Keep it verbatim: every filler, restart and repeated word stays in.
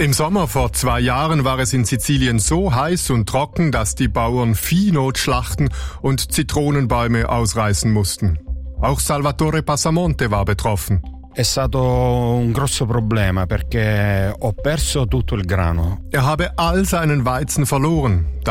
Im Sommer vor zwei Jahren war es in Sizilien so heiß und trocken, dass die Bauern Vieh notschlachten und Zitronenbäume ausreißen mussten. Auch Salvatore Passamonte war betroffen. È stato un grosso problema perché ho perso tutto il grano. Er habe all seinen Weizen verloren.